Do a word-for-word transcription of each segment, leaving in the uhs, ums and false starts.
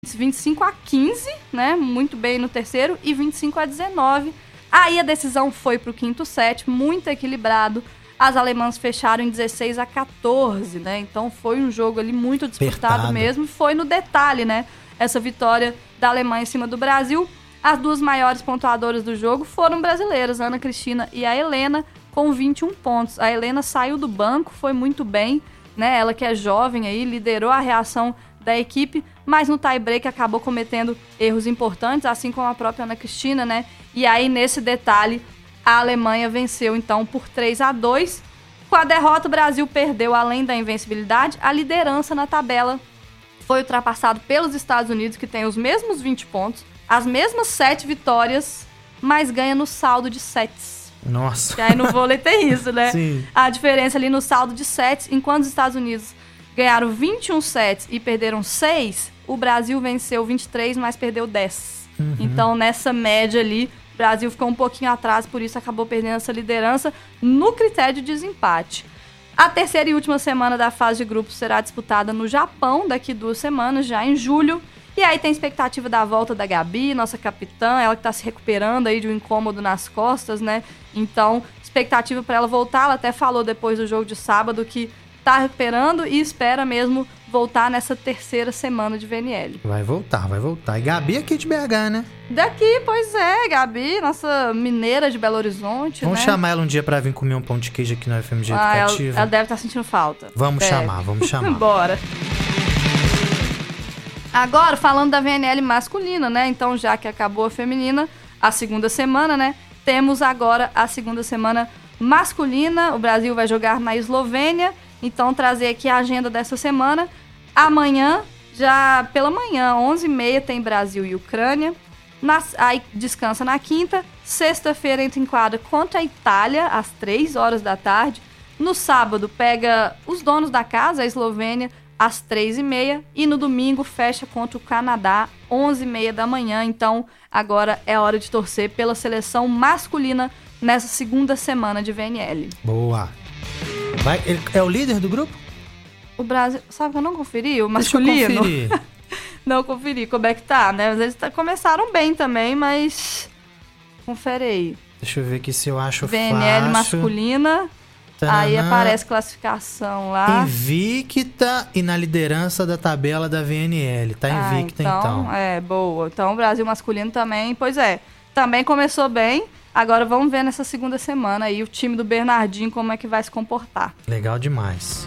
vinte e cinco a quinze, né? Muito bem no terceiro, e vinte e cinco a dezenove. Aí a decisão foi pro quinto set, muito equilibrado. As alemãs fecharam em dezesseis a quatorze, né? Então foi um jogo ali muito disputado Apertado. mesmo. Foi no detalhe, né? Essa vitória da Alemanha em cima do Brasil. As duas maiores pontuadoras do jogo foram brasileiras, a Ana Cristina e a Helena, com vinte e um pontos. A Helena saiu do banco, foi muito bem, né? Ela que é jovem aí, liderou a reação da equipe, mas no tie-break acabou cometendo erros importantes, assim como a própria Ana Cristina, né? E aí, nesse detalhe, a Alemanha venceu, então, por três a dois. Com a derrota, o Brasil perdeu, além da invencibilidade, a liderança na tabela. Foi ultrapassado pelos Estados Unidos, que tem os mesmos vinte pontos, as mesmas sete vitórias, mas ganha no saldo de sets. Nossa. Que aí no vôlei tem isso, né? Sim. A diferença ali no saldo de sets, enquanto os Estados Unidos ganharam vinte e um sets e perderam seis, o Brasil venceu vinte e três, mas perdeu dez. Uhum. Então, nessa média ali, o Brasil ficou um pouquinho atrás, por isso acabou perdendo essa liderança no critério de desempate. A terceira e última semana da fase de grupos será disputada no Japão, daqui duas semanas, já em julho. E aí tem expectativa da volta da Gabi, nossa capitã, ela que tá se recuperando aí de um incômodo nas costas, né? Então, expectativa para ela voltar. Ela até falou depois do jogo de sábado que tá recuperando e espera mesmo voltar nessa terceira semana de V N L. Vai voltar, vai voltar. E Gabi aqui de B H, né? Daqui, pois é, Gabi, nossa mineira de Belo Horizonte, Vamos né? chamar ela um dia pra vir comer um pão de queijo aqui no F M G ah, Educativa. Ela, ela deve estar sentindo falta. Vamos deve. chamar, vamos chamar. Bora. Agora, falando da V N L masculina, né? Então, já que acabou a feminina, a segunda semana, né? Temos agora a segunda semana masculina. O Brasil vai jogar na Eslovênia. Então, trazer aqui a agenda dessa semana. Amanhã, já pela manhã, onze e meia, tem Brasil e Ucrânia. Na, aí descansa na quinta. Sexta-feira entra em quadra contra a Itália, às três horas da tarde. No sábado, pega os donos da casa, a Eslovênia, às três e meia. E no domingo, fecha contra o Canadá, onze e meia da manhã. Então, agora é hora de torcer pela seleção masculina nessa segunda semana de V N L. Boa. Vai, ele é o líder do grupo? O Brasil... Sabe que eu não conferi o masculino? Deixa eu conferir. Não conferi como é que tá, né? Eles tá, começaram bem também, mas... Confere aí. Deixa eu ver aqui se eu acho V N L fácil. masculina. Tanana. Aí aparece classificação lá. Invicta e na liderança da tabela da V N L. Tá invicta, ah, então, então. É, boa. Então o Brasil masculino também, pois é. Também começou bem. Agora vamos ver nessa segunda semana aí o time do Bernardinho como é que vai se comportar. Legal demais.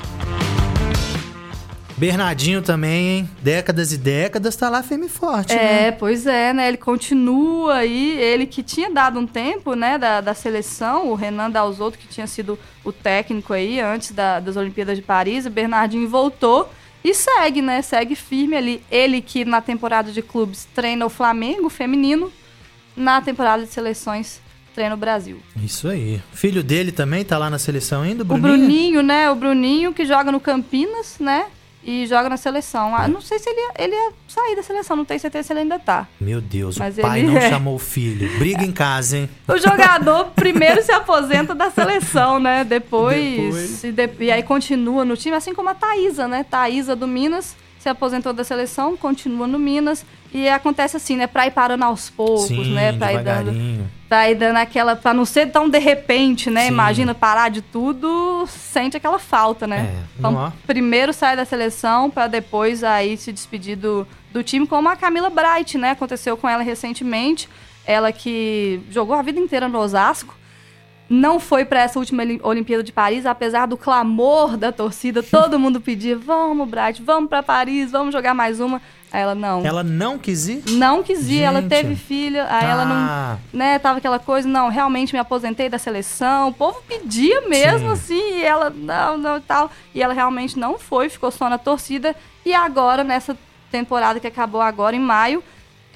Bernardinho também, hein? Décadas e décadas, tá lá firme e forte, é, né? É, pois é, né? Ele continua aí, ele que tinha dado um tempo, né, da, da seleção, o Renan Dalzotto, que tinha sido o técnico aí antes da, das Olimpíadas de Paris, o Bernardinho voltou e segue, né? Segue firme ali. Ele que na temporada de clubes treina o Flamengo feminino, na temporada de seleções treina o Brasil. Isso aí. Filho dele também tá lá na seleção ainda, o Bruninho? O Bruninho, né? O Bruninho que joga no Campinas, né? E joga na seleção. Ah, não sei se ele ia, ele ia sair da seleção, não tenho certeza se ele ainda tá. Meu Deus, mas o pai ele não é. chamou o filho. Briga em casa, hein? O jogador primeiro se aposenta da seleção, né? Depois... Depois. E, de, e aí continua no time, assim como a Thaísa, né? Thaísa do Minas se aposentou da seleção, continua no Minas. E acontece assim, né? Pra ir parando aos poucos, Sim, né? Pra ir dando... devagarinho. Pra ir dando aquela... Pra não ser tão de repente, né? Sim. Imagina parar de tudo, sente aquela falta, né? É, então, não. primeiro sai da seleção pra depois aí se despedir do, do time, como a Camila Bright, né? Aconteceu com ela recentemente. Ela que jogou a vida inteira no Osasco. Não foi para essa última Olimpíada de Paris, apesar do clamor da torcida. Todo mundo pedia, vamos, Bright, vamos para Paris, vamos jogar mais uma. Aí ela não. Ela não quis ir? Não quis ir, Gente. Ela teve filha, aí ah. ela não, né, tava aquela coisa, não, realmente me aposentei da seleção. O povo pedia mesmo, Sim. assim, e ela, não, não, tal. E ela realmente não foi, ficou só na torcida. E agora, nessa temporada que acabou agora, em maio,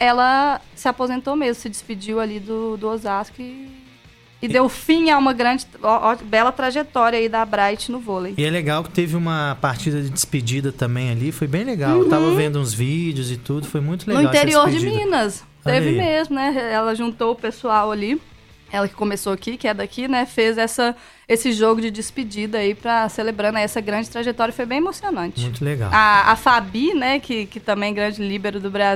ela se aposentou mesmo, se despediu ali do, do Osasco e... E deu fim a uma grande, ó, ó, bela trajetória aí da Bright no vôlei. E é legal que teve uma partida de despedida também ali, foi bem legal. Uhum. Eu tava vendo uns vídeos e tudo, foi muito legal. No interior essa de despedida. Minas, Olha teve aí. mesmo, né? Ela juntou o pessoal ali, ela que começou aqui, que é daqui, né? Fez essa, esse jogo de despedida aí, pra, celebrando essa grande trajetória, foi bem emocionante. Muito legal. A, a Fabi, né, que, que também é grande líbero do Brasil,